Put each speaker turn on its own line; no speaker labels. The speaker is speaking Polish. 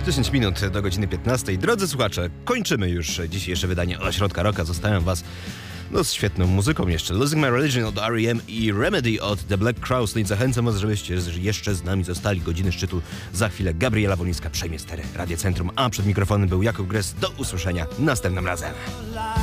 10 minut do godziny 15. Drodzy słuchacze, kończymy już dzisiejsze wydanie Ośrodka Rocka. Zostawiam was z świetną muzyką jeszcze. Losing My Religion od R.E.M. i Remedy od The Black Crowes. No i zachęcam was, żebyście jeszcze z nami zostali. Godziny szczytu za chwilę. Gabriela Wolińska przejmie stery Radia Centrum, a przed mikrofonem był Jakub Gres. Do usłyszenia następnym razem.